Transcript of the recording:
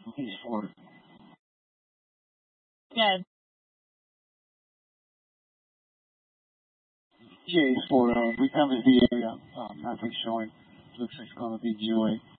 He's for. Yeah. Yeah, he's for. We come to the area. Nothing showing. Looks like it's going to be Joy.